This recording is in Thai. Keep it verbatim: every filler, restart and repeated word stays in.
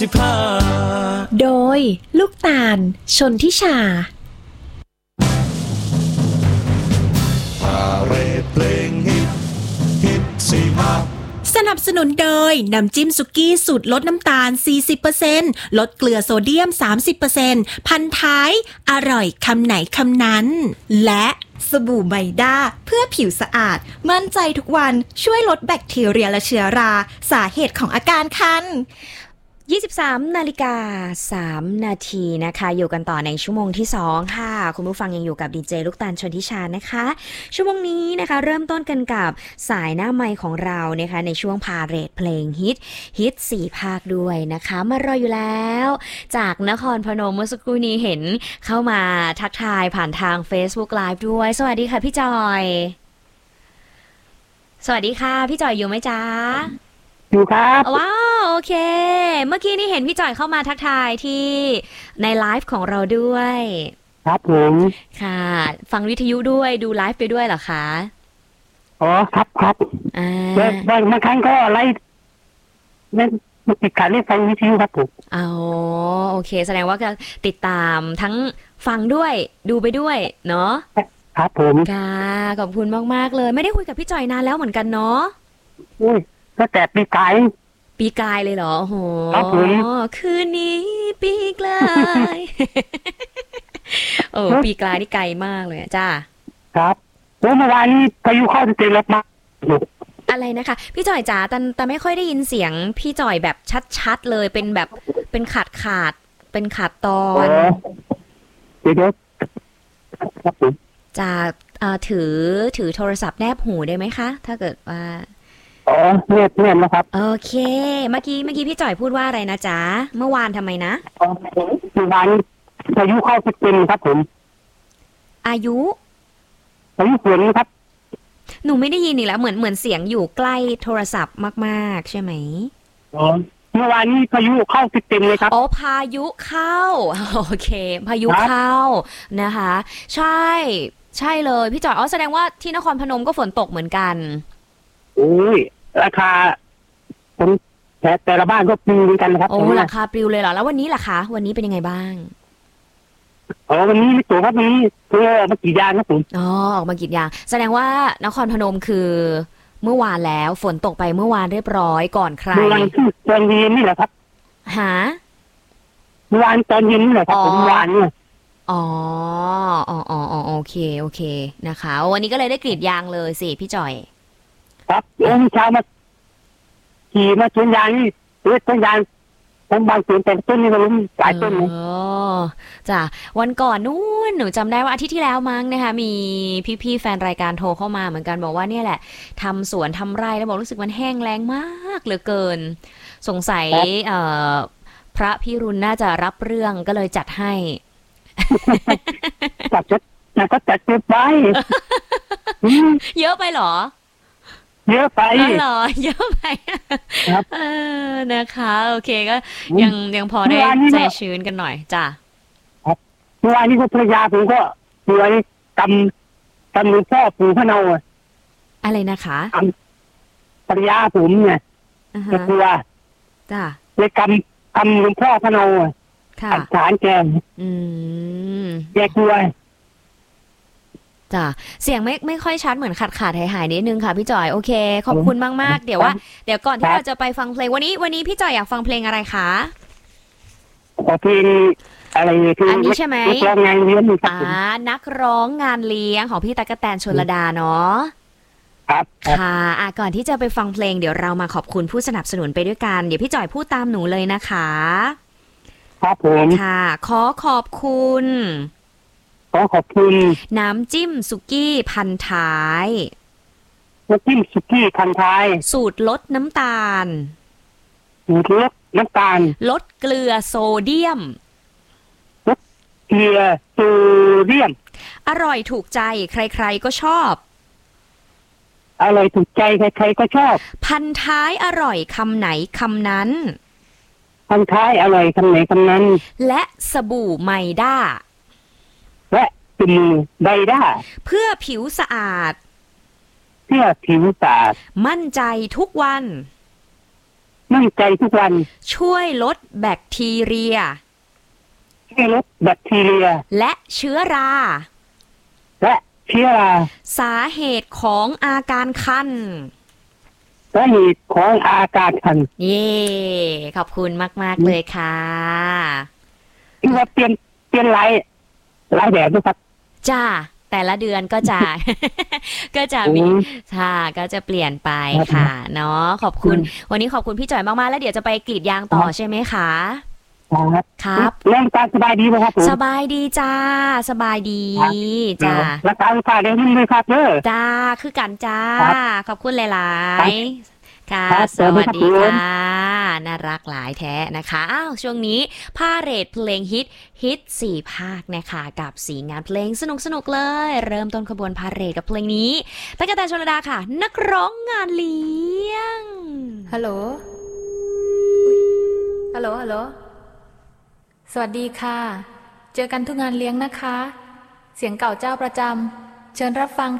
สิบห้าโดยลูกตาลชนทิชาพาเรดเพลงฮิตฮิตสิบห้าสนับสนุนโดยน้ำจิ้มสุกี้สูตรลดน้ำตาล สี่สิบเปอร์เซ็นต์ ลดเกลือโซเดียม สามสิบเปอร์เซ็นต์ พันท้ายอร่อยคำไหนคำนั้นและสบู่ไมด้าเพื่อผิวสะอาดมั่นใจทุกวันช่วยลดแบคทีเรียและเชื้อราสาเหตุของอาการคันยี่สิบสามนาฬิกาสามนาทีนะคะอยู่กันต่อในชั่วโมงที่สองค่ะคุณผู้ฟังยังอยู่กับดีเจลูกตาลชนทิชานะคะชั่วโมงนี้นะคะเริ่มต้นกันกับสายหน้าไมค์ของเรานะคะในช่วงพาเรดเพลงฮิตฮิตสี่ภาคด้วยนะคะมารออยู่แล้วจากนครพนมเมื่อสักครู่นี้เห็นเข้ามาทักทายผ่านทาง Facebook Live ด้วยสวัสดีค่ะพี่จอยสวัสดีค่ะพี่จอยอยู่ไหมจ๊ะอยู่ครับว้าวโอเคเมื่อกี้นี่เห็นพี่จอยเข้ามาทักทายที่ในไลฟ์ของเราด้วยครับผมค่ะฟังวิทยุด้วยดูไลฟ์ไปด้วยเหรอคะอ๋อครับครับอ่าบางบางครั้งก็ไลฟ์ไม่ไม่ติดขัดเรื่องฟังวิทยุครับผมอ๋อโอเคแสดงว่าก็ติดตามทั้งฟังด้วยดูไปด้วยเนาะครับผมค่ะขอบคุณมากๆเลยไม่ได้คุยกับพี่จอยนานแล้วเหมือนกันเนาะอุ้ยก็แต่ปีกายปีกายเลยเหรอโอ้โหคืนนี้ปีกายโอ้ปีกายนี่ไกลมากเลยจ้าครับเมื่อวานนี้พายุเข้าเต็มรถมาอะไรนะคะพี่จ่อยจ๋าแต่แต่ไม่ค่อยได้ยินเสียงพี่จ่อยแบบชัดๆเลยเป็นแบบเป็นขาดขาดเป็นขาดตอนเดี๋ยวครับผมจะถือถือโทรศัพท์แนบหูได้ไหมคะถ้าเกิดว่าอ๋อเงียบเงียบนะครับโอเคเมื่อกี้เมื่อกี้พี่จ่อยพูดว่าอะไรนะจ๊ะเมื่อวานทำไมนะอ๋อเมื่อวานพายุเข้าเต็มครับผมอายุพายุฝนครับหนูไม่ได้ยินอีกแล้วเหมือนเหมือนเสียงอยู่ใกล้โทรศัพท์มากๆใช่ไหมอ๋อเมื่อวานนี้พายุเข้าเต็มเลยครับอ๋อพายุเข้าโอเคพายุเข้านะคะใช่ใช่เลยพี่จ่อยอ๋อแสดงว่าที่นครพนมก็ฝนตกเหมือนกันโอ้ยราคาผมแต่แต่ละบ้านก็ปลิวเหมือนกันนะครับโอ้ราคาปลิวเลยเหรอแล้ววันนี้ล่ะคะวันนี้เป็นยังไงบ้างอ๋อวันนี้ไม่ตกครับวันนี้เพื่อมากี่ยางครับผมอ๋อออกมากี่ยางแสดงว่านครพนมคือเมื่อวานแล้วฝนตกไปเมื่อวานเรียบร้อยก่อนใครเมื่อวานที่ตอนเย็นนี่แหละครับหาเมื่อวานตอนเย็นนี่แหละครับผมวานเนี่ยอ๋ออ๋ออ๋อโอเคโอเคนะคะวันนี้ก็เลยได้กรีดยางเลยสิพี่จ่อยครับเมื่อเช้ามาขี่มาชนยางนี่เฮ้ยต้นยางผมบางส่วนแต่ต้นนี่ก็ล้มหลายต้นเลยอ๋อจ้ะวันก่อนนู้นหนูจำได้ว่าอาทิตย์ที่แล้วมั้งนะคะมีพี่ๆแฟนรายการโทรเข้ามาเหมือนกันบอกว่าเนี่ยแหละทำสวนทำไร่แล้วบอกรู้สึกมันแห้งแล้งมากเหลือเกินสงสัยเอ่อพระพี่รุณน่าจะรับเรื่องก็เลยจัดให้จัดจัดจัดก็จัดเก็บไว้เยอะไปหรอเยอะไปเหรอเยอะไปครับเออนะคะโอเคก็ยังยังพอได้ใจชื้นกันหน่อยจ้ะครับเมื่อวานนี้ก็ภรรยาผมก็ป่วยกำกำหลวงพ่อปู่พระเนาอะไรนะคะภรรยาผมเนี่ยจะกลัวจ้ะเลยกำกำหลวงพ่อพระเนาค่ะฐานแกอืมแกกลัวจ้ะเสียงไม่ไม่ค่อยชัดเหมือนขาดขาดหายหายนิดนึงค่ะพี่จอยโอเคขอบคุณมากมากเดี๋ยวว่าเดี๋ยวก่อนที่เราจะไปฟังเพลงวันนี้วันนี้พี่จอยอยากฟังเพลงอะไรคะเพลงอะไรคืออันนี้ใช่ไหมนักร้องงานเลี้ยงอ่านักร้องงานเลี้ยงของพี่ตั๊กแตนชลดาเนาะครับค่ะอ่ะก่อนที่จะไปฟังเพลงเดี๋ยวเรามาขอบคุณผู้สนับสนุนไปด้วยกันเดี๋ยวพี่จอยพูดตามหนูเลยนะคะครับผมค่ะขอขอบคุณขอขอบคุณน้ำจิ้มสุกี้พันท้ายน้ำจิ้มสุกี้พันท้ายสูตรลดน้ำตาลสูตรลดน้ำตาลลดเกลือโซเดียมลดเกลือโซเดียมอร่อยถูกใจใครๆก็ชอบอร่อยถูกใจใครๆก็ชอบพันท้ายอร่อยคำไหนคำนั้นพันท้ายอร่อยคำไหนคำนั้นและสบู่ไมด้าและสบู่ไมด้าเพื่อผิวสะอาดเพื่อผิวสะอาดมั่นใจทุกวันมั่นใจทุกวันช่วยลดแบคทีเรียช่วยลดแบคทีเรียและเชื้อราและเชื้อราสาเหตุของอาการคันสาเหตุของอาการคันเย่ขอบคุณมากๆเลยค่ะคือว่าเปลี่ยนเปลี่ยนหลายหลายแบบนะครับจ้าแต่ละเดือนก็จะ ก็จะมีค่ะก็จะเปลี่ยนไปค่ะเนาะขอบคุณวันนี้ขอบคุณพี่จ่อยมากๆแล้วเดี๋ยวจะไปกรีดยางต่อใช่ไหมคะครับครับเรื่องการสบายดีไหมครับผมสบายดีจ้าสบายดีจ้ารักษาสุขภาพเดี๋ยวนี้เลยครับเด้อจ้าคือกันจ้าขอบคุณหลายๆค่ะสวัสดีค่ะน่ารักหลายแท้นะคะอ้าวช่วงนี้พาเหรดเพลงฮิตฮิตสี่ภาคนะคะกับสีงานเพลงสนุกสนุกเลยเริ่มต้นขบวนพาเหรดกับเพลงนี้ตั๊กแตนชลดาค่ะนักร้องงานเลี้ยงฮัลโหลฮัลโหลฮัลโหลสวัสดีค่ะเจอกันทุกงานเลี้ยงนะคะเสียงเก่าเจ้าประจำเชิญรับฟัง